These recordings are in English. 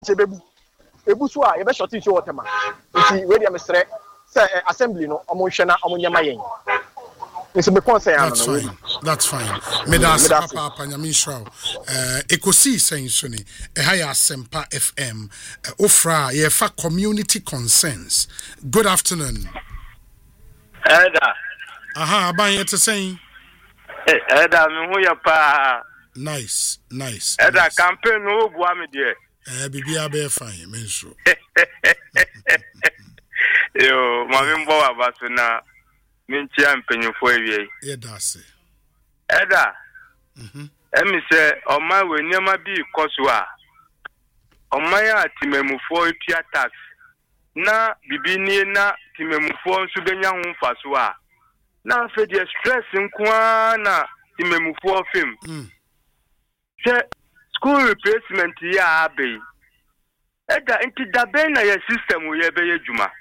chebebu ebu so a ye be short issue water ma nti we dey mesre say assembly no omo hwe na omo nyama yen nti me concern ano that's fine medas papa nyamishrao ekosi senso ni ehaya Sempa FM ofra ye fa community concerns. Good afternoon Eda aban yet saying Eda me hu ya pa nice Eda campaign no bua me de bibia be fine menso yo ma me mbo abaso na minchi ampanyufo awie yedase Eda emi se oma we niam bi koso a oma ya timemufo etua tax na bibini na timemufo nso benya ho mfaso a na fe de stress nkoa na timemufo fem se school replacement ya abe Eda inti dabe na ye system ye be ye juma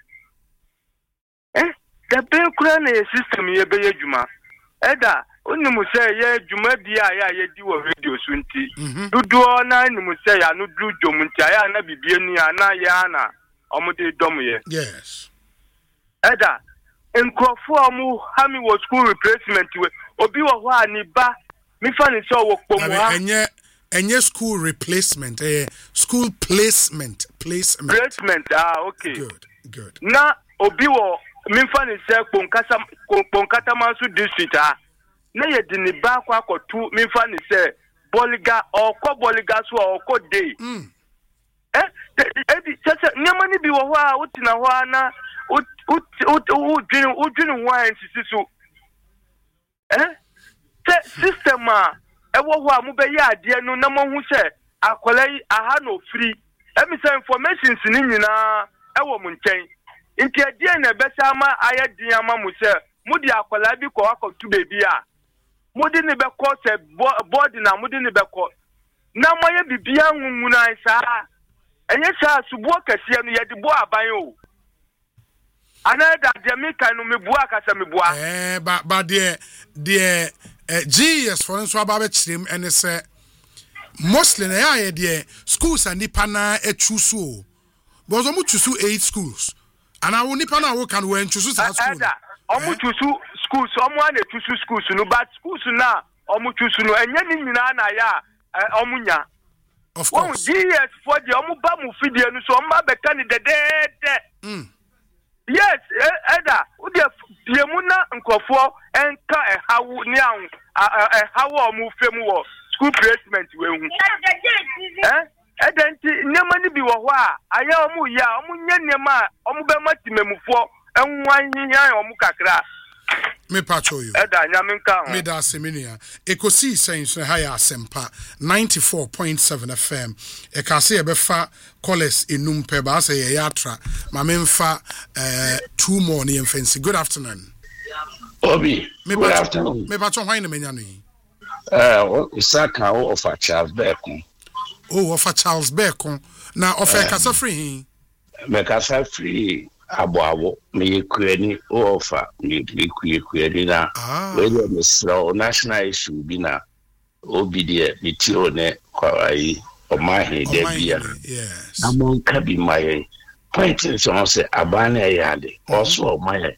dabe kura na ye system ye be ye juma Eda onimu say ye juma bia ya ye di wo radio so nti dudu na onimu say ya no du dom nti ya na bibie ni ana ya na omude dom ye yes Eda enkrofo omu hami wo school replacement we obi wo ho ani ba mi fa ni so wo kpomu ha enye school replacement school placement okay good na obi wo mi fa ni se kponkata mansu district na ye di ni ba kwa akotu mi fa ni se boliga oko boliga so oko dey sese nyama ni bi wo ho a utina ho na udwini wine sisisu system ewo ho a mo be ya ade no na mo hu se akolai aha no free emi say information ni nyina ewo mo nchen nti ade na be sa ma ayedi ama mo se mo di akolai bi ko akotu bebi a mo di ni be ko se board na mo di ni be ko na mo ye bibia nwunwuna isa enye sa subuo kase no ye di bo aban o anada Jamaica no me bua kasa me bua ba de GS for instance about chim and say mostly na de schools and nipa na choose o because omu choose 8 schools and I nipa na wo kan we choose that school omu choose schools omu na choose schools no but schools na omu choose no enye ni nyina na ya omu nya of course GS for the omu ba mu fidie no so omu ba be kan de yes Eda udi biemuna nkofo enka ehawu ni an ehawu omu fem wo school placement we hu Eda nti nyema ni bi wo ho a aya omu ya omu nya nyema omu be matimemufo enwan hihan omu kakra me pacho you Eda nyaminka ho me da seminia ekosi sense haya Sempa 94.7 FM e ka se e be fa college enum pe ba se ye yatra ma memfa 2 more ne fancy. Good afternoon Obi good afternoon me pacho hwan ne menya no yi Isaka of Charles Beckon of Charles Beckon na of kasa free me kasa free abo me kuani ofa me kuani na we dey misro national issue bi na obi dey bitio ne kwai omahe de bia yes amon ka bi my point is on say abana yade also omahe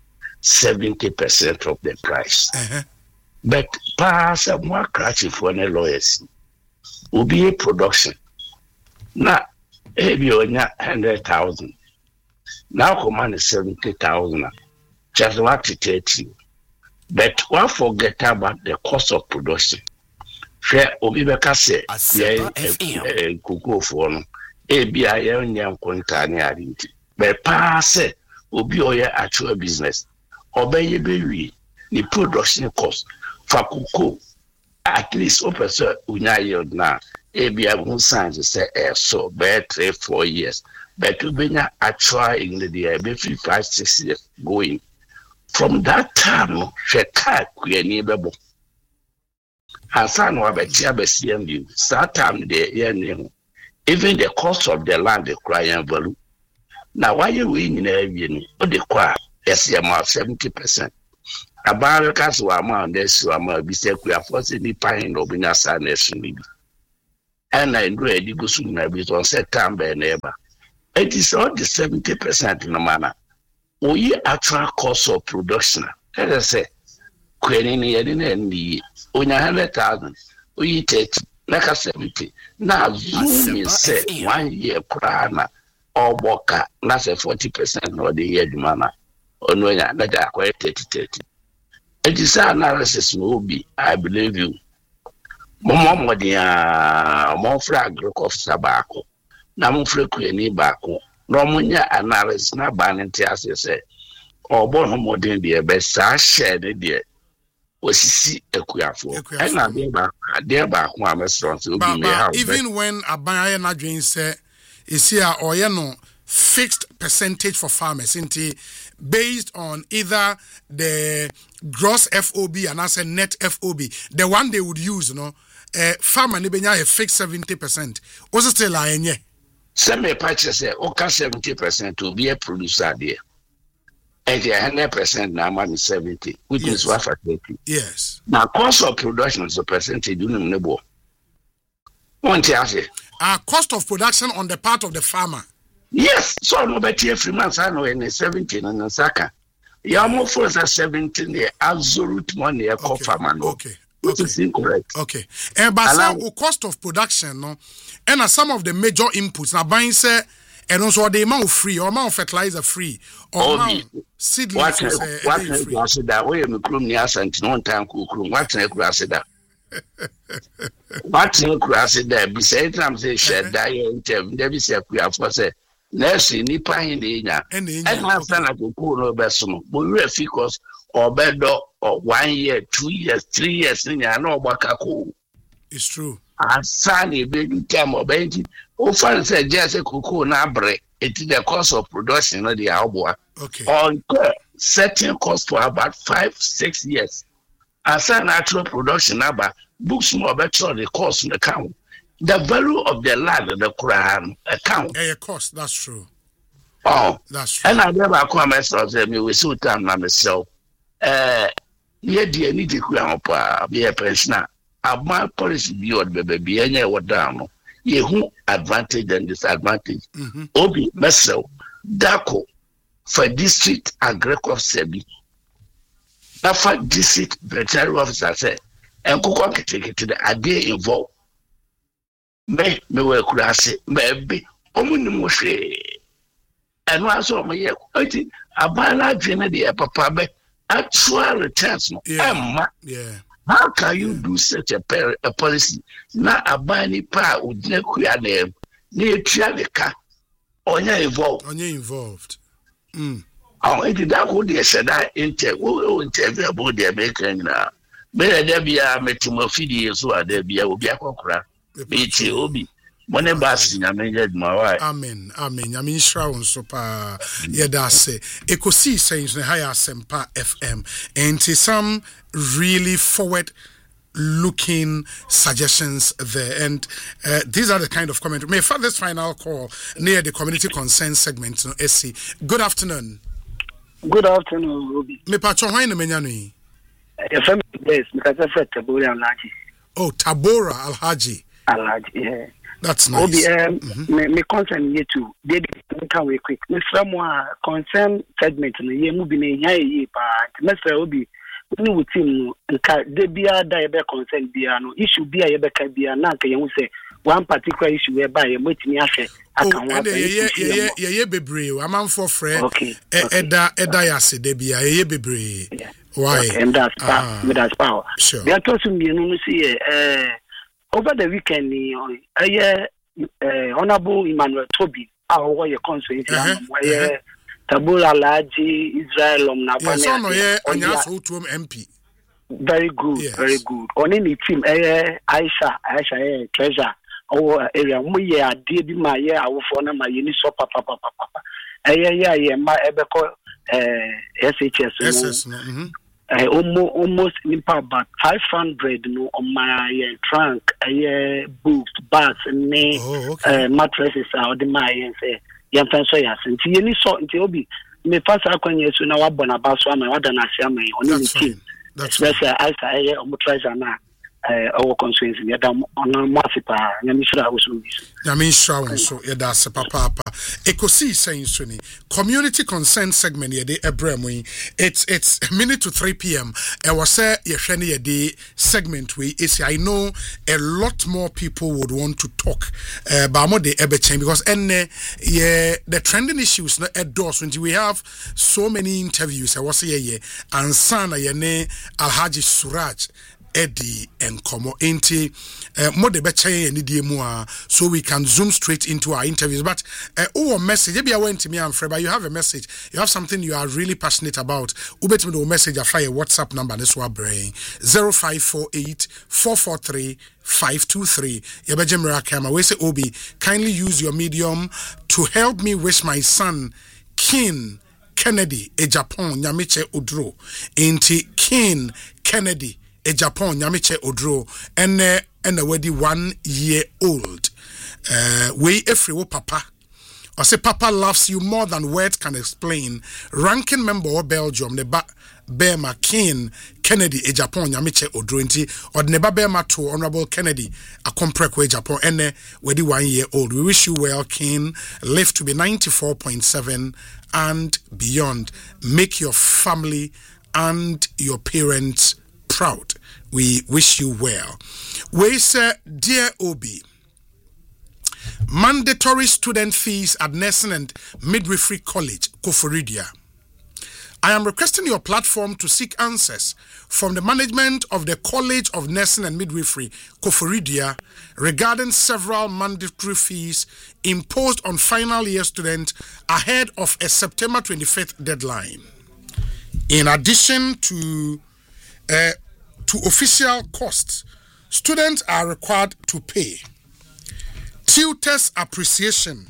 70% of the price but pass more crash for the lawyers obi production na ebi onya 100,000 now command is 70,000 just what to tell you but one forget about the cost of production share obi beka say yeah kuku for no ebi aye nya konta ni arinti but pass obi oya actual business obeye bewi the production cost for kuku at least officer unya yield na ebi abu signs say so bet 3-4 years but to be actual in the year be 5-6 years going from that time she car kuani bebo hasan wa betia be CMU start time the year even the cost of the land the crying value now why you win in o de kwa SMR 70% about case wa ma this wa ma bi se ku afose ni pain obinya sa nation bi and I do a dibusu na bit on set time by neighbor. It is all the 70% in the manner. We actual cost of production. Let us say, Queen in the 100,000, we take like a 70. Now, zoom say 1 year prana or boka, that's a 40% or the year demand. Or no, that are quite 30. It is analysis will be, I believe you. More frag of tobacco. Now, frequently back. Romunya analysis na banenti asese obo no modern de be sa share de osisi ekuafo and na de ba ho amesron so be me have even when aban na dwen say isia oye no fixed percentage for farmers inti based on either the gross FOB and as a net FOB, the one they would use, farmer ni benya a fixed 70%. Was it still a some patches say, okay, 70% to be a producer there. And 100% now man is 70, which is what for 30. Yes. Now, cost of production is a percentage you know. One say, cost of production on the part of the farmer. Yes, so no better every month I know in 17 and Saka. You more for 17 the absolute money a farmer. Okay. Which is incorrect. Okay. But some cost of production, no, and some of the major inputs now buying say and also the amount free or amount fertilizer free or amount seedlings. What I said that way me krum ni asante no time krum what I could say that. What I could say that beside time say share that intem there be say we have for say nurse nipa hin de nya and answer na ko no beso no but we because or bedo or 1 year 2 years 3 years nya na ogbaka ko. It's true. Asani be time or benti o fan say just cocoa na bre it is the cost of production no the aboa. Okay. On certain cost for about 5-6 years. Asani natural production about books more better the cost in the count. The value of the land the Quran account. A cost, that's true. Oh, that's true. And I never come myself me we so time na myself. Yeah, dear need to be a pensioner. My policy beyond baby any what down. Ye who advantage and disadvantage. Obi Messel Dako for district agricole sebi. Now for district veterinary officer say and cook take it to the idea involved. Me we could say maybe omunimoshe and was on my year a bala the papa be actual returns. Yeah. How can you do such a policy? Not a bani pa would never name near Trialica or involved. Oh, it did that would be said I interview about their making now. Better there be a metamorphidia so there be a cocra. Obi. Money bass I mean my wife. Amen. I mean Shroud so pa yedase. Ekosi saying the higher Sempa FM and some really forward looking suggestions there and these are the kind of comments. May for this final call near the community concern segment SC. Good afternoon. Good afternoon, Ruby. Me pacho hwan na menya no yi? Your family base because I said Tabora Alhaji. Oh, Tabora Alhaji. Alhaji, yeah. That's nice. Obi, me concern you too. They can we quick. Me from concern segment no ye mu bi na nya ye pa. Mr. Obi, we with him nka de bia da ye be concern bia no issue bia ye be ka bia na nka ye hu say one particular issue whereby you metimi ahwe aka one ye bebre amanfo frɛ eda yase de bia ye bebre why and that's power sure. They are talking me no see over the weekend honorable Emmanuel Toby our your consul Tabula Alhaji Israel MP. Very good, yes. Very good. On any team, Aisha, treasure, our area, we are dear be my year, our phone, my uniso, papa. My Ebeco, SHS, almost about 500 on my trunk, books, bags, and mattresses out the my and say, young fancy, and Tiani saw until be me first acquaintance when I was born about swam and what an assembly on any team. That's right. I treasure now. our constituency. Yadam on Masipa, Yamishra also. Yamisha, so Yada Papa. Ekosi saying Sunny. Community consent segment yede Ebremwe. It's a minute to 3 p.m. I was say Yesheni yede segment we is I know a lot more people would want to talk about more the Ebechen because the trending issues not at doors when we have so many interviews. I was say and Sana Yene Alhaji Suraj Eddie and Komo Enti more the better so we can zoom straight into our interviews. But message, maybe I went to me and Fred, but you have a message, you have something you are really passionate about. Ubet me the message I fly a WhatsApp number this one brain 0548 443 523. Yebejem Rakama, we say Obi, kindly use your medium to help me wish my son King Kennedy a Japan Nyamiche Odro Enti King Kennedy a Japan Nyamiche Odro and already 1 year old. We every papa. I say Papa loves you more than words can explain. Ranking member of Belgium, the Bema King Kennedy a Japan Nyamiche Odro or the Bema to Honorable Kennedy a comprekwe Japan and already 1 year old. We wish you well, King. Live to be 94.7 and beyond. Make your family and your parents proud. We wish you well. We say, dear Obi, mandatory student fees at Nursing and Midwifery College, Koforidua. I am requesting your platform to seek answers from the management of the College of Nursing and Midwifery, Koforidua, regarding several mandatory fees imposed on final year students ahead of a September 25th deadline. In addition to official costs, students are required to pay tutors appreciation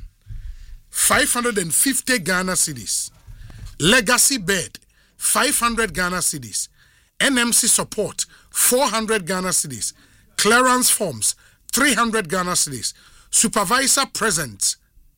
550 Ghana cedis, legacy bed 500 Ghana cedis, NMC support 400 Ghana cedis, clearance forms 300 Ghana cedis, supervisor present,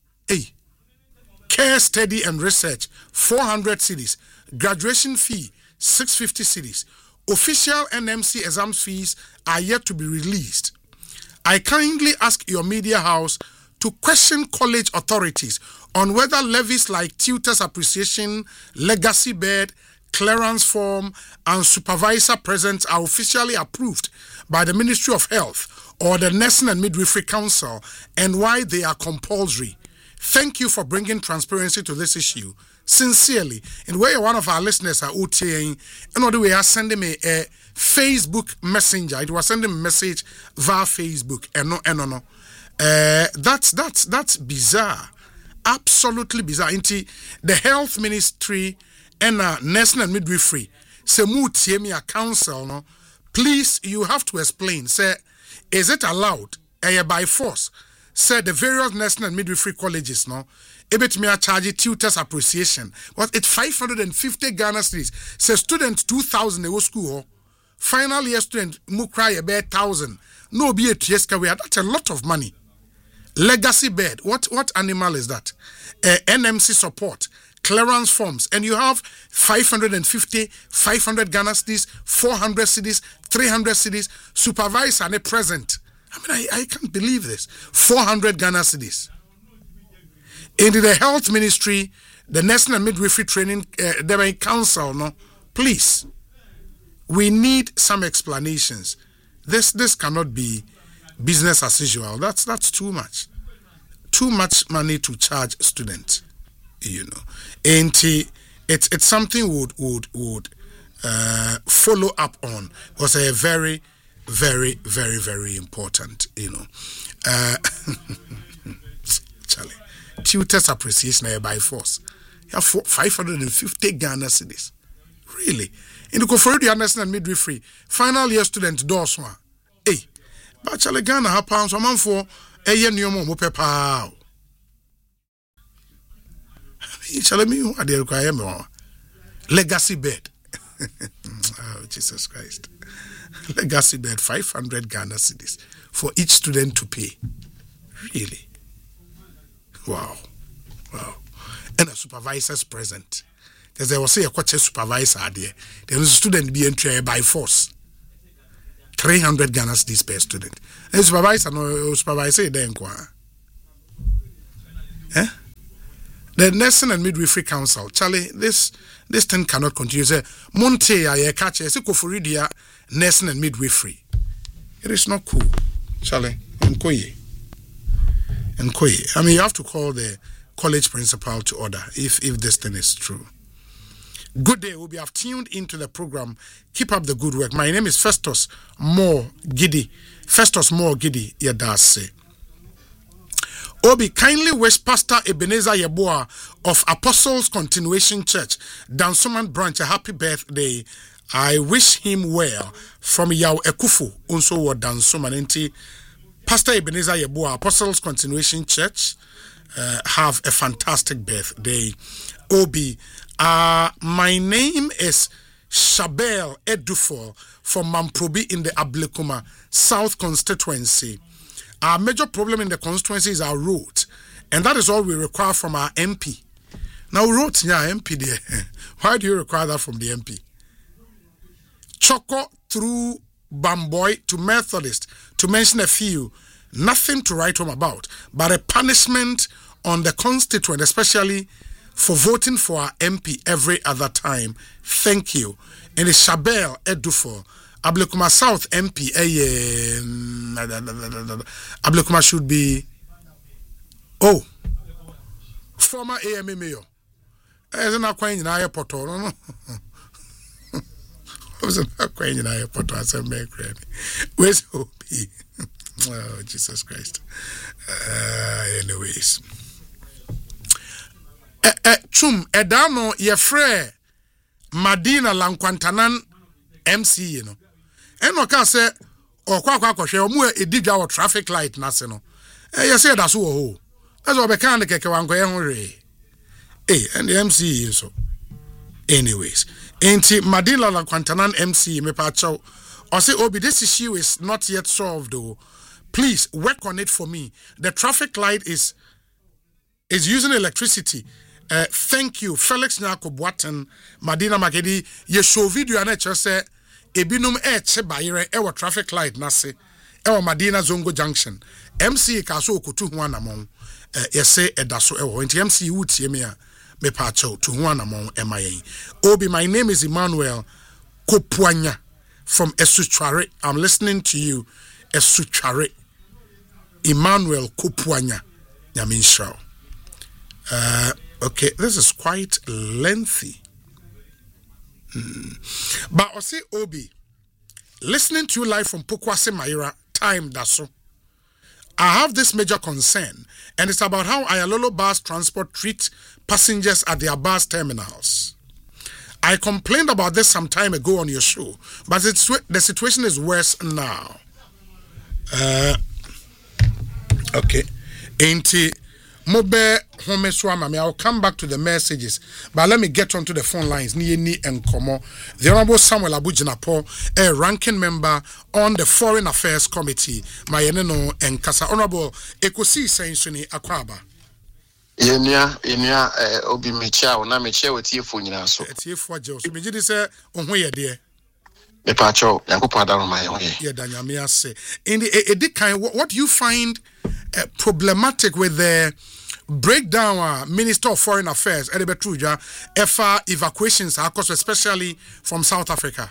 care study and research 400 cedis, graduation fee 650 cedis. Official NMC exam fees are yet to be released. I kindly ask your media house to question college authorities on whether levies like tutors appreciation, legacy bed, clearance form, and supervisor presence are officially approved by the Ministry of Health or the Nursing and Midwifery Council and why they are compulsory. Thank you for bringing transparency to this issue. Sincerely, in where one of our listeners are saying, and we are sending me a Facebook messenger. It was sending a message via Facebook. No. That's bizarre. Absolutely bizarre. Into the health ministry and Nursing and Midwifery. Say a council. No, please, you have to explain. Say, is it allowed? By force. Say the various Nursing and Midwifery colleges. No. Me a charge tutors appreciation. What it's 550 Ghana cedis. Say students 2,000 they go school. Final year student mu cry about 1,000. No be a TSK we that's a lot of money. Legacy bed. What animal is that? NMC support, clearance forms, and you have 550, 500 Ghana cedis, 400 cedis, 300 cedis. Supervisor and a present. I mean, I can't believe this. 400 Ghana cedis. In the health ministry, the Nursing and Midwifery Training Council, no, please, we need some explanations. This cannot be business as usual. That's too much. Too much money to charge students, you know. And it's something would follow up on because a very, very, very, very important, you know. Charlie. Tutors appreciation by force. You have 550 Ghana cedis. Really? In the Koforidua Nursing and Midwifery, final year student doors one. But Charlie Ghana have pounds a month for a year new mope pow. Charlie me what they require more. Legacy bed. Oh, Jesus Christ. Legacy bed 500 Ghana cedis for each student to pay. Really? Wow. And a supervisor's present. Because there was a supervisor there. There was a student being trained by force. 300 Ghana cedis per student. And supervisor no supervisor then kwa. Eh? The Nursing and Midwifery Council, Charlie, this thing cannot continue. Say, Monte, I catch a Kofuridia, Nursing and Midwifery. It is not cool, Charlie. Nkoye. I mean, you have to call the college principal to order if this thing is true. Good day. We'll be tuned into the program. Keep up the good work. My name is Festus Moore Giddy. Yadase. Obi, kindly wish Pastor Ebenezer Yeboah of Apostles Continuation Church, Dansoman Branch, a happy birthday. I wish him well from Yao Ekufu, also what Dansoman. Pastor Ebenezer Yeboah, Apostles Continuation Church, have a fantastic birthday. Obi, my name is Shabel Edufo from Mamprobi in the Ablekuma South constituency. Our major problem in the constituency is our road, and that is all we require from our MP. Now, roads, yeah, MP there. Why do you require that from the MP? Choco through Bamboy to Methodist, to mention a few, nothing to write home about, but a punishment on the constituent, especially for voting for our MP every other time. Thank you. And it's Shabel Edufo. Ablekuma South MP, Ablekuma should be, former AMA mayor. Isn't that quite in our portal? No. Wasn't that quite in our portal? Where's Obi? Oh, Jesus Christ. Anyways. Chum, Edano, Yefre, Madina Lankwantanan, MC, you know. And no can say, or quack, share more a dig our traffic light, Nassino. You say that's all. That's what mechanic can go and the MC is so. Anyways, ain't Madina Lankwantanan MC, me pacho, or say, Obi, this issue is not yet solved, though. Please work on it for me. The traffic light is using electricity. Thank you, Felix Jacob Watton, Madina Makedi. Ye show video and just say ebinum bayire ewa traffic light nase ewa Madina Zongo Junction. MC kaso okutu ho anamon. Yese edaso ewa. Nti MC wutie me a me pacho to ho anamon emayen. Obi, my name is Emmanuel Kopuanya from Esuchware. I'm listening to you, Esuchware. Emmanuel Kopuanya. Yamin Shao. Okay, this is quite lengthy. But I say, Obi, listening to you live from Pokwase Maira, time that's so. I have this major concern, and it's about how Ayalolo Bus Transport treat passengers at their bus terminals. I complained about this some time ago on your show, but the situation is worse now. Okay. Mobe home swama. I'll come back to the messages, but let me get onto the phone lines. Ni and Komo. The Honorable Samuel Abujinapo, a ranking member on the Foreign Affairs Committee. Mayeneno and Kasa Honorable Ekosi Sensuni Akwaba. Yenya obi mecha ona mecha wetiefo nyina so. Etiefo ajo. So meji say ohun ye de. Me pacho Yankopon adaro my own. Yeah, Danyame ase. In the kind, what do you find problematic with the breakdown Minister of Foreign Affairs Edebetruja EFA evacuations across, especially from South Africa?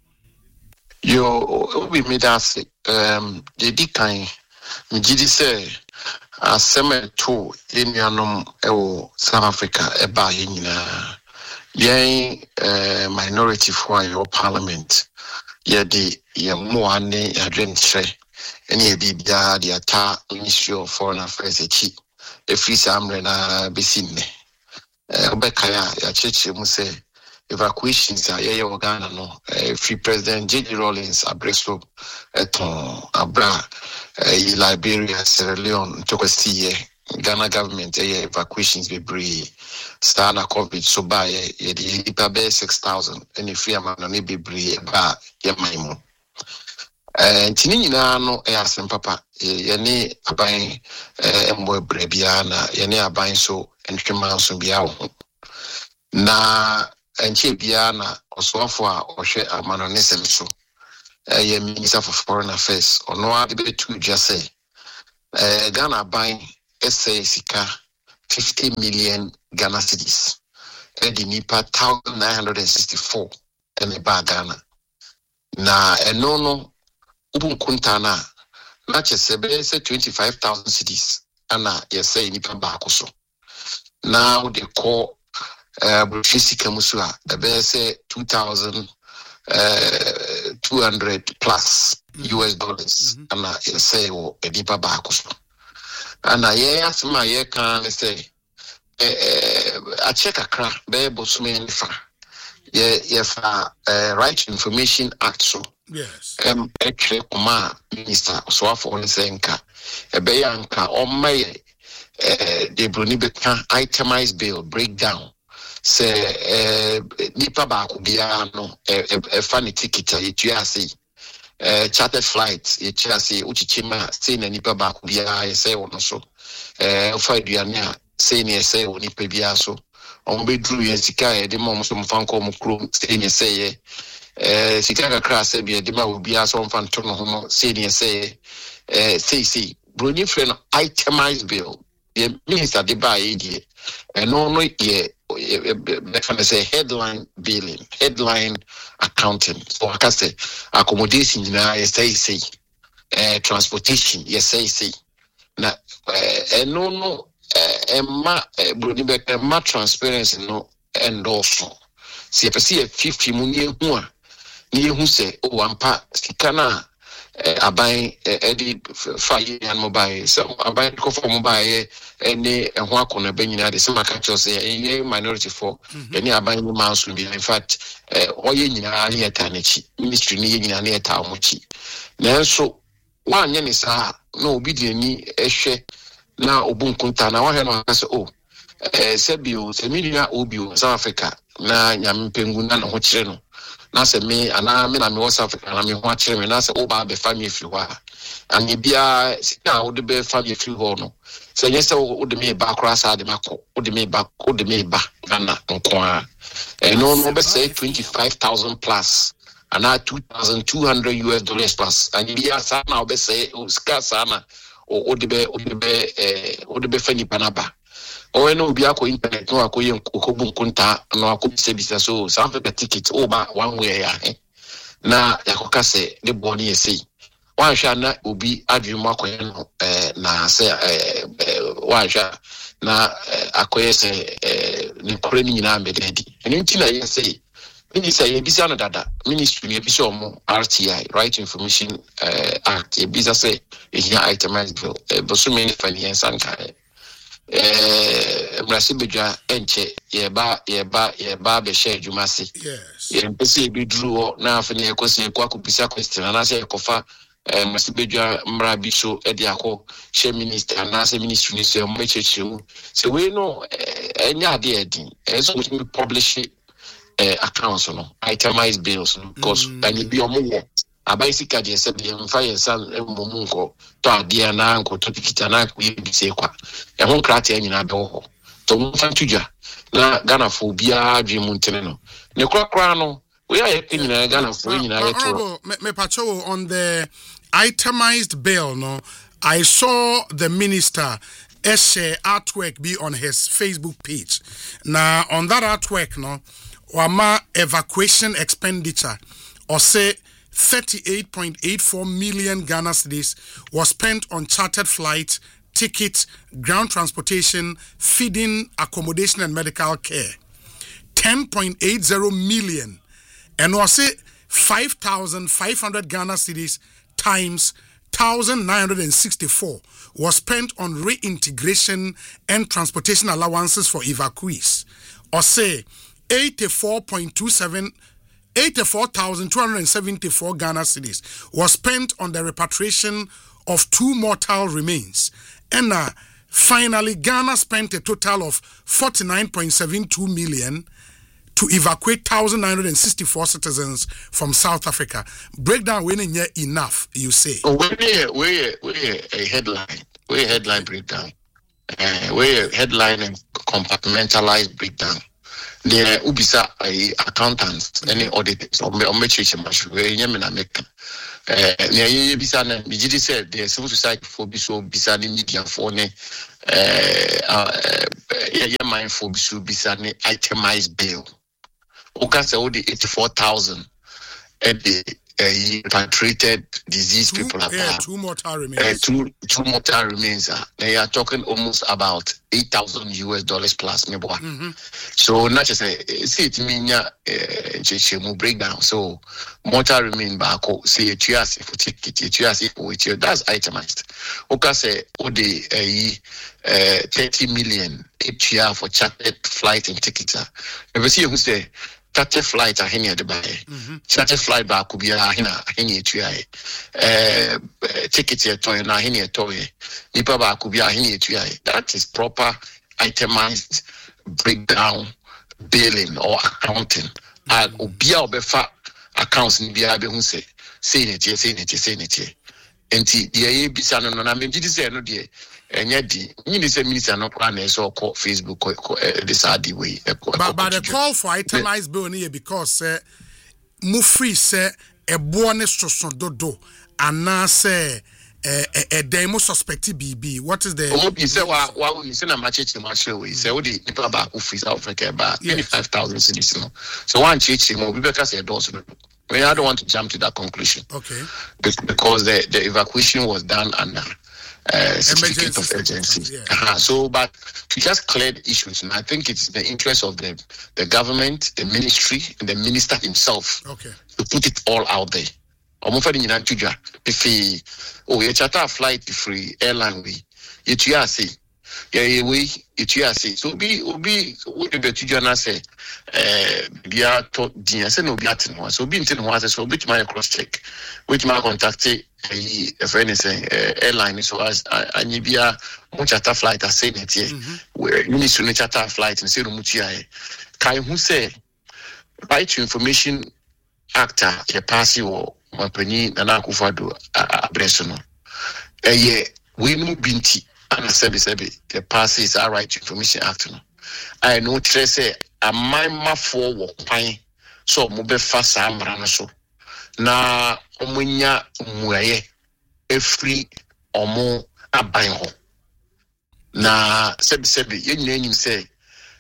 Yo we made us the kind mjidi say aseme to enuanom ewo South Africa eba yina yen minority for your parliament yedi ye mo ane adwentre ene bibia the ata Ministry of Foreign Affairs echi efri samre na besinne obekaya ya cheche mu say evacuations are ye Ghana no free President J.D. Rawlings abreso eton abra Liberia, Sierra Leone tokwesti Ghana government evacuations be bree start na COVID so by ye the 6,000 and if you man no be bree ba ye maimu ntini nyina no asem papa ye ne aban embo brebia na ye ne aban so entwema so bia wo na enche bia na osofo a ohwe amano ne sem so Minister for Foreign Affairs, or no other to just say, Ghana buying SA Sika 50 million Ghana cedis. The NIPA 1,964 and a bar Ghana. Na no Ubun Kuntana, not just say 25,000 cedis, and yes, say NIPA Bakoso. Now they call Fisica Musua, the best say 2,200 plus US dollars, and I say, oh, a NIPA Bakoso. And I ask my can say, I check a crack, baby, Sumefa. Right Information Act, so. Yes. Actually, Minister, so for Senka, a Bayanka, or my the Brunibeka itemized bill breakdown. Say, Nipa Bakubiano, a funny ticket, you see. Chartered flights, HRC, Uchichima, saying a Nipa Bakubia, say on so. Fidiana, saying a say on Nipabiaso. On bedroom, Sika, the moment some Fanco Mukrum, saying a say, Sika Crass, a dema will be as on Fantono Homo, saying a say, Bruni friend itemized bill. The minister de buy idiot, and only say headline billing, headline accounting. So I can say accommodation, yes, say, transportation, yes, say. Now, no, ma transparency, no, and also see, if I see a 50 million near who say, oh, I'm part, Sikana. I buy Eddie 5 year and mobile, so I buy coffee mobile any and one corner being at the summer catchers, a minority for any I buy no mouse will be in fact, all in near Tanichi, ministry near near Tamuchi. Now, so 1 year is no obedient a share now Obun Kuntana. I say, oh, Sebio, Semilia Obio, South Africa, na Yam Pengunan, which na se me ana me na me West Africa na me ho akere me na se oba be family free ho and bia sika wo de be family free ho no se nyese wo de me ba kra sa de mako wo de me ba na nko a no be say 25,000 plus ana 2,200 US dollars plus and bia sa na wo be say o sika sa na o de be fani panaba. Oh, no, be ako internet, no, ako yung ukubong kunta, no, ako bisa so, some of the tickets over 1 way, na, yako kase, the body say, one shana ubi adjuma na say, one sha, na, ako say, the Korean ambededi, and until I say, Minister, Bisa dada, Ministry, Bisomo, RTI, Right Information Act, Bisa say, is here itemized bill, but so many finance and Mrasibeja enche yeba be share jumasi. Yes. Yempesi bi drew na afeni ekosi kwa kupisa question na se ekofa Mrasibeja mrabiso ediako share minister na se ministry ni se mwechechu. So we know enya de edin. So we publish accounts no itemized bills because and be omo abaisika je se bi mfa san mumunko to ade na anko to tikita na ku yibise kwa e ho krate nyina be ho to mfa tuja na Ghana fo bia dwe muntene no ne kwakra no we are nyina Ghana fo nyina yeto me pacho on the itemized bill no I saw the minister share artwork be on his Facebook page. Now on that artwork no wama evacuation expenditure or say 38.84 million Ghana cedis was spent on chartered flights, tickets, ground transportation, feeding, accommodation, and medical care. 10.80 million, and was say 5,500 Ghana cedis times 1,964 was spent on reintegration and transportation allowances for evacuees. Or say 84,274 Ghana cedis was spent on the repatriation of 2 mortal remains. And finally, Ghana spent a total of 49.72 million to evacuate 1,964 citizens from South Africa. Breakdown when enough, you say? Oh, we're a headline. We're a headline breakdown. We're a headline and compartmentalized breakdown. the ubisa accountants any auditors or metrics machine yamina make near bisa na bigidi said the civil society for biso bisa ni media for ne mindful biso bisa ni itemized bill oka say all the 84,000 at the repatriated disease people are two mortal remains. Two mortal remains. They are talking almost about $8,000 plus. So not just see it mean breakdown. So mortal remain back. See it for ticket. That's itemized. Okay, say the 30 million HR for chartered flight and tickets. Never see who say. Charter flight ahenia de bae. Charter flight ba kubia ahenia tuae. Ticket toy na ahenia toy. Nipa ba kubia ahenia tuae. That is proper itemized breakdown billing or accounting. Obia obefa accounts ni bia be hu say netie. Enti the bisa no na me gidi say no de enya di nyini say minister no plan na so call Facebook this adi way but the call for itemized bill here because mu free say ebo ne soso dodo ana say demo suspect BB. What is the you say wa you say na machechi mashe we say we nipa ba ku free South Africa ba 25,000 cedis no so one chechi mo we better say those. I don't want to jump to that conclusion. Okay. Because the evacuation was done under certificate of urgency. Yeah. So, but to just clear the issues, and I think it's the interest of the government, the ministry, and the minister himself to put it all out there. You charter flight free airline we so be what the tujuana say bia to dia say no be atin so be ntin ho so be my cross check which my contact if anything airline so as anyi bia mo charter flight as say net here where ministry no charter flight and say no mutia kai hu say right to information actor ke pass you mapani na akufado address no we no binti and sebi the passes are right to information act no I know say a my for pine so mo be fa samra no so na omunya muaye efri omo aban ho na sebi ye nyina nyim say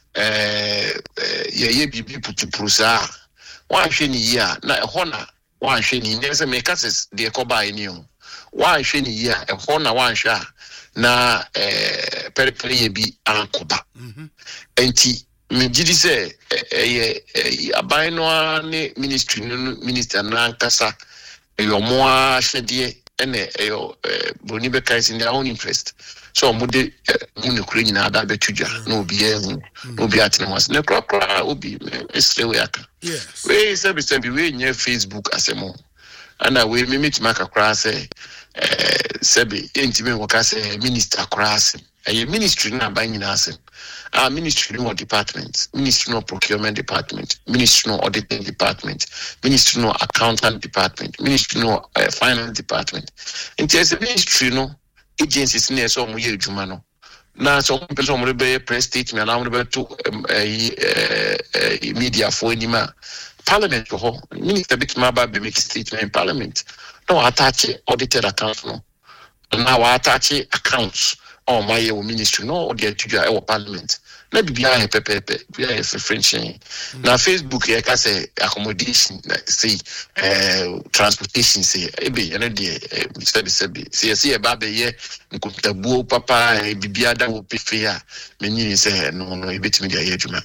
ye bibi putupuru sa wan hwe ni yi a na ho na wan hwe ni ne say me cases de ko ba ni o wan hwe ni yi a ho na wan hwe a na periphery bi ankoba enti me gidi say aban no ne ministry no minister na nkasa yomo a hwede ene boni be kai in their own interest so mo de mo kure nyina da betudwa na obi ehu na obi atene was ne kra obi esrewe aka yes we say we nye Facebook asemo ana we meet maka kra say sebi intime waka say minister krasi ministry na ban nyina asem ministry no department, ministry no procurement department, ministry no auditing department, ministry no accountant department, ministry no finance department. In terms of ministry no agencies near so mo ye adwuma no na so person mo be press statement na mo be to media for anima parliament ho minister bit ma ba be make statement in parliament no attach audited accounts no na attach accounts on my ministry no the to parliament na bibia he pepepe bibia he French na Facebook here ka say accommodation say transportation say ebe ene de sebi say e ba be ye nkuntabuo papa bibia da wo pefia menyi say no ebetimi dia ye adwuma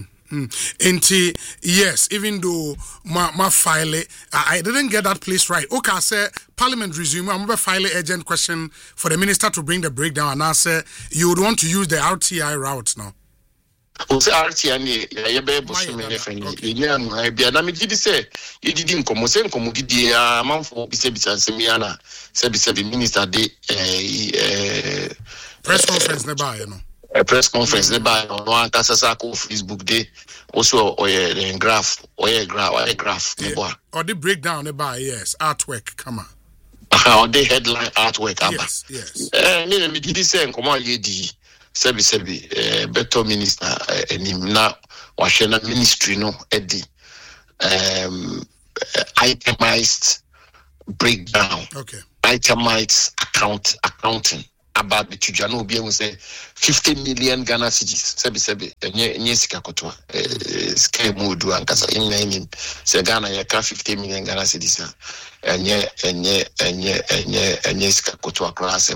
yes, even though my file I didn't get that place right. Okay, I say Parliament resume. I'm gonna file an urgent question for the minister to bring the breakdown, and I say you would want to use the RTI route now. Also, RTI you be bosom me friend. You know, be na me did say you didn't come say come did man for be say semiana say minister de press conference nearby, you know. A press conference by on one Facebook day also or a graph or a graph or the breakdown by yes artwork come on or the headline artwork yes me did say come on lady sebi better minister enim na washena ministry no edi itemized breakdown. Okay. Itemized accounting about the Tujano be able to say 50 million Ghana cedis. Sebi enye sika kotwa sika mudu ankasa in se Ghana yaka 50 million Ghana cedis enye sika kotwa class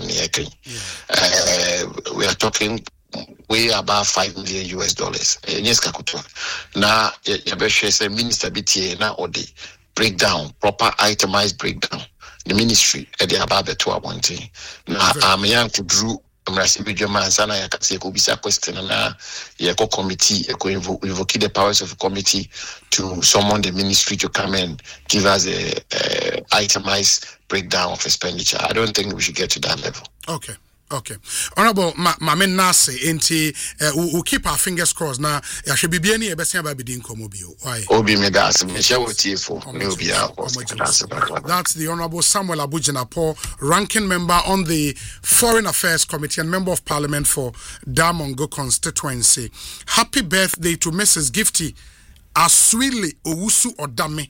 we are talking way about $5 million US. Enye sika kotwa na yabeshe se minister BTA na odi breakdown, proper itemized breakdown. The ministry at the above to one thing. Now I'm young to Drew. I'm receiving your man. Sana ya kasi ko bisa question na ya ko committee. Ko invoke the powers of the committee to summon the ministry to come and give us a itemized breakdown of expenditure. I don't think we should get to that level. Okay. Honorable Mame Nase, we'll keep our fingers crossed. Now, I should be any best by Bidin Komobio. Why? Obi Medas, That's the Honorable Samuel Abujinapo, ranking member on the Foreign Affairs Committee and member of Parliament for Damongo constituency. Happy birthday to Mrs. Gifty Aswili Owusu Odame.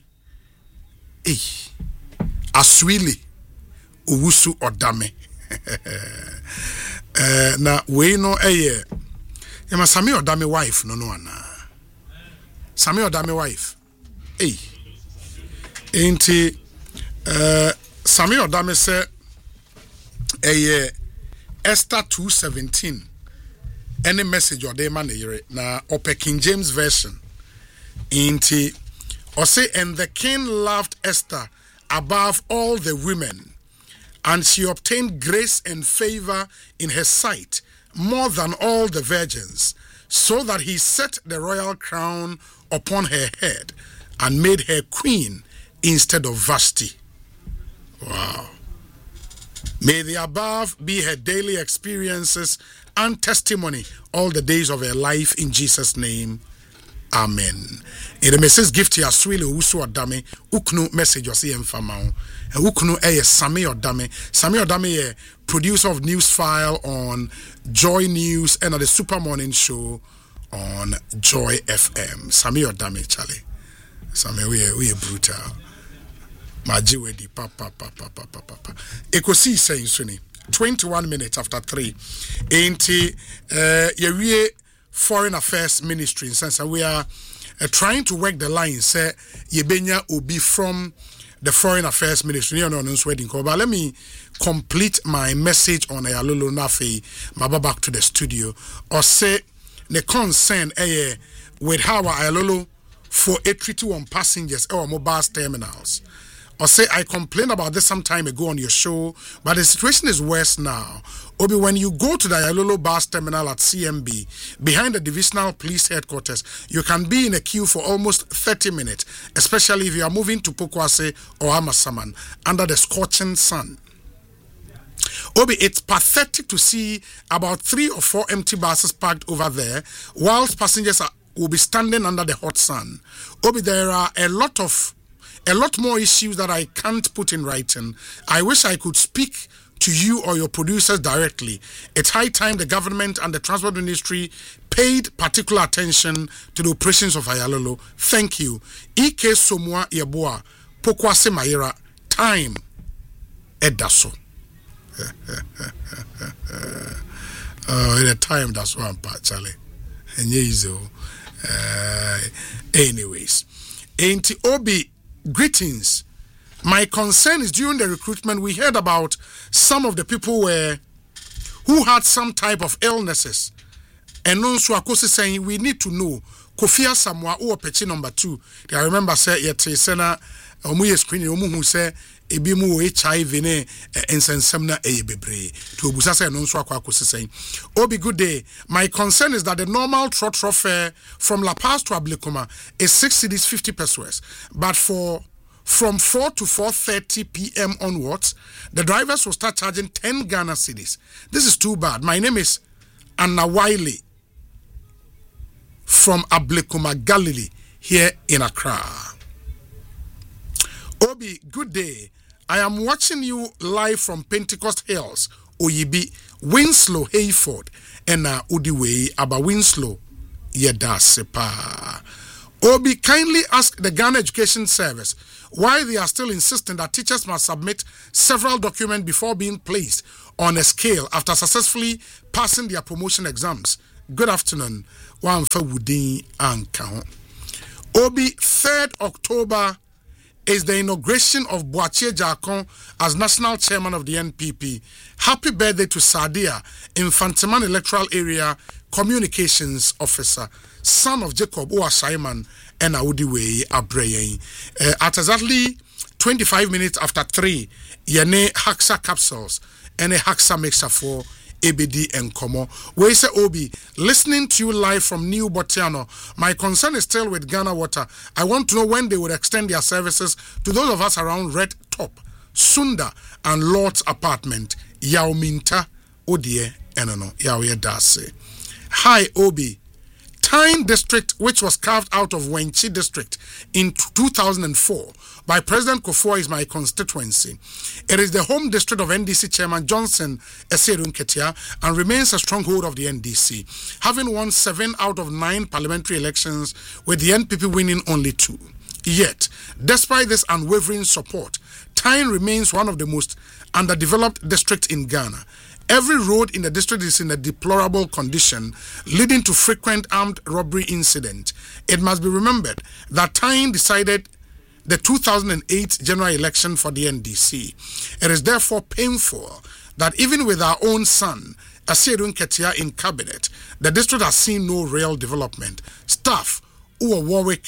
Aswili Owusu Odame. Na we no yama Sami Odame wife no ana Sami Odame wife enti Sami Odame se Esther 2:17 any message or man na Ope King James version enti or say and the king loved Esther above all the women, and she obtained grace and favor in his sight more than all the virgins, so that he set the royal crown upon her head and made her queen instead of Vashti. Wow. May the above be her daily experiences and testimony all the days of her life in Jesus' name. Amen. In the message gift here, Swile Usu Odame, Uknu message or see Mfamao. Uknu Sami Odame. Sami Odame, producer of News File on Joy News and at the Super Morning Show on Joy FM. Sami Odame, Charlie. Sami, we are brutal. Majiwe di papa. Ekosi saying Sunni. 21 minutes after 3. Ain't Foreign Affairs Ministry in sense we are trying to work the line say yebenya obi from the Foreign Affairs Ministry no wedding call, but let me complete my message on Ayalolo Nafe maba back to the studio or say the concern with how Ayalolo for 831 passengers or mobile terminals. Or say I complained about this some time ago on your show, but the situation is worse now. Obi, when you go to the Ayalolo bus terminal at CMB, behind the divisional police headquarters, you can be in a queue for almost 30 minutes, especially if you are moving to Pokwase or Amasaman under the scorching sun. Obi, it's pathetic to see about 3 or 4 empty buses parked over there, whilst passengers will be standing under the hot sun. Obi, there are a lot more issues that I can't put in writing. I wish I could speak to you or your producers directly. It's high time the government and the transport ministry paid particular attention to the operations of Ayalolo. Thank you. Ike Somua Yeboa, Pokwase Mayera, time Edaso. In a time that's one part, Charlie. Anyways, ain't Obi. Greetings. My concern is during the recruitment, we heard about some of the people who had some type of illnesses. And also, Akosi saying we need to know. Kofia Samoa or Pechi number 2. I remember say yet Sena Omuye screening who say Ebimu HIV ne ensensemna bebre. To Busasa and also Akosi saying. Obi good day. My concern is that the normal trot fare from La Paz to Ablekuma is 6 cedis 50 pesos. But from 4 to 4:30 p.m. onwards, the drivers will start charging 10 Ghana cedis. This is too bad. My name is Anna Wiley from Ablekuma, Galilee, here in Accra. Obi, good day. I am watching you live from Pentecost Hills, Oyibi, Winslow, Hayford, and Udiway, Aba Winslow, Yeda Sepa. Obi kindly asked the Ghana Education Service why they are still insisting that teachers must submit several documents before being placed on a scale after successfully passing their promotion exams. Good afternoon. Wamfa Wudin Anka. Obi, 3rd October is the inauguration of Boachie Jakon as national chairman of the NPP. Happy birthday to Sadia, Infantiman Electoral Area Communications Officer, son of Jacob Oasaiman and Audiwe Abreye. At exactly 25 minutes after 3, Yene Haxa capsules and a Haxa mixer for ABD and Komo. We say Obi, listening to you live from New Botiano. My concern is still with Ghana Water. I want to know when they would extend their services to those of us around Red Top, Sunda, and Lord's apartment. Yao Minta, Odie, Enono, Yao Dase. Hi, Obi. Tyne district, which was carved out of Wenchi district in 2004 by President Kufuor, is my constituency. It is the home district of NDC Chairman Johnson Esedun Ketia and remains a stronghold of the NDC, having won 7 out of 9 parliamentary elections, with the NPP winning only 2. Yet, despite this unwavering support, Tyne remains one of the most underdeveloped districts in Ghana. Every road in the district is in a deplorable condition, leading to frequent armed robbery incidents. It must be remembered that Tyne decided the 2008 general election for the NDC. It is therefore painful that even with our own son, Asiedun Ketia, in cabinet, the district has seen no real development. Staff who are Warwick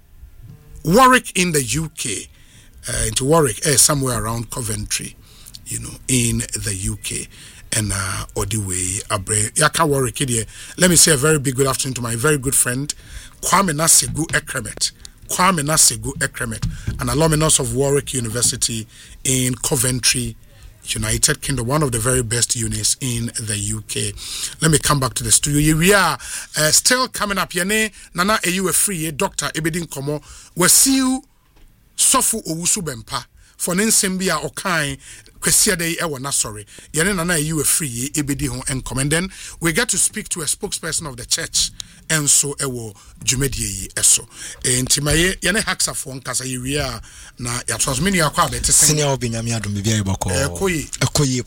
in the UK, into Warwick, somewhere around Coventry, in the UK. And Odiwe Abre Yaka Warwick here. Let me say a very big good afternoon to my very good friend Kwame Nasegu Ekremet, an alumnus of Warwick University in Coventry, United Kingdom, one of the very best unis in the UK. Let me come back to the studio. We are still coming up. Yene Nana Eyu Free Dr. Ebedin Komo. We see you Sofu Owusu Bempa for Ninsembia Okai. Kwesiade Ewana, sorry. Yene Nana Eyu Free Ebedi Hon and come. And then we get to speak to a spokesperson of the church. And so ewo jumedie eso entimaye yene haxa phone kasa yiwia na ya transmini akwa beti senior obinyame adom bia iboko ekoyi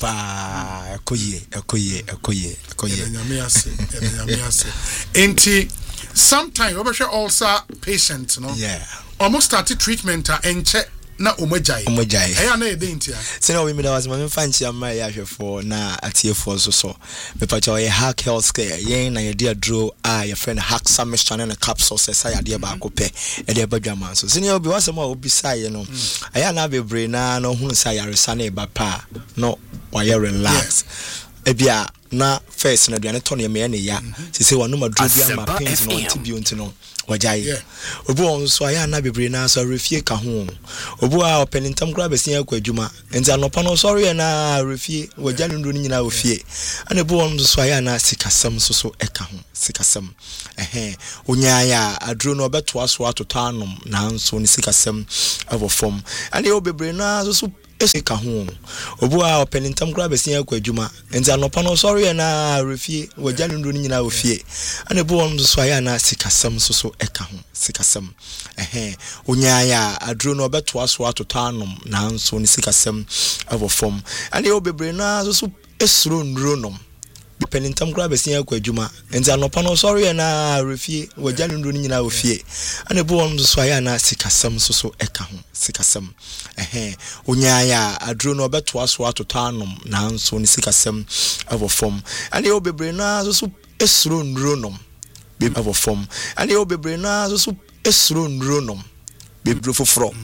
nyame ase enti sometime obehwe ulcer patient no almost started treatment enche na omajai eya na edentia senior we me da was me fanchi am ya hwefo na atiefo so me pa cha hack health care yen na ye dia draw your friend hack submission and capsule say ya dia ba ko pe e dia badwaman so senior obi wasem a obi sai no eya na bebre na no hunu sai ya resa na e ba pa no why relax ebia na first na duane to ne me na ya se wonu madro bia ma pains no tibio ntino wajai obu on so aya na bebre na so refie ka ho obu a openintam kura besia akwa adwuma enti anopa no sorry na refie wajali ndo nyina ofie ana bu on so aya na sikasam so eka ho sikasam onyaya adro no beto aso atota anom na nso ni sikasam avo form ana yo bebre na so eka ho obu a openintam kura besia akwa adwuma enti anopa no sorry na refie wajali ndo nyina ofie ana bu on so aya na sikasam so eka ho sikasam onyaya adro no beto aso atota anom na nso ni sikasam avo form ana yo bebre na so esuro nro nom penintam kura besia akwa adwuma enti anopa no sorry na refie wajali ndo nyina ofie ana bu on so aya na sikasam so eka ho sikasam onyaya adro no beto aso atota anom na nso ni sikasam avo form ana yo bebre na so esuro nro nom avo form ana yo bebre na so esuro nro nom bebro foforo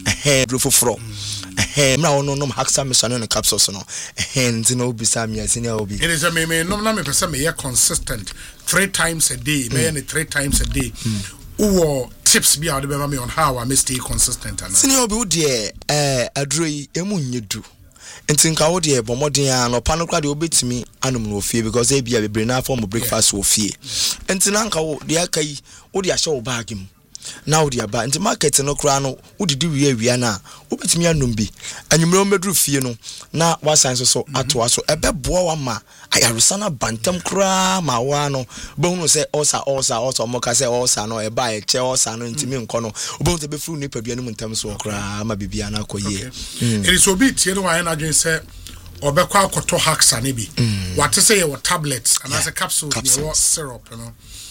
na ono nom haxa mesano na capsules no nti no bisa me asini obi it is a me no na me pesa me consistent 3 times a day me 3 times a day uwo tips be out be me on how I may stay consistent and sini obi udie adroi emu nyedu nti nka wo de bomodin a no pano kwa de obetimi anum no ofie because e bia bebre na form breakfast ofie nti na nka wo de akai wo de ahye wo bag mu na wo dia ba nti market no kra no wo didi wiya na wo betimi anom bi anwumre omedru fie no na wasan so atoa so ebeboa wa ma ayaresa na bantam kra ma wa no bohunu se osa omoka se osa no eba e che osa no ntimi nko no bohunu se be furu ni padua no ntam so kra ma bibia na akoye it is obi tie no wa na dwen se obekwa akoto haxa ne bi wate say your tablets and as a capsule your syrup you know